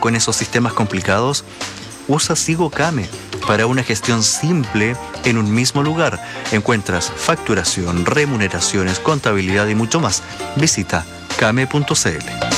con esos sistemas complicados? Usa Sigo Kame para una gestión simple en un mismo lugar. Encuentras facturación, remuneraciones, contabilidad y mucho más. Visita kame.cl.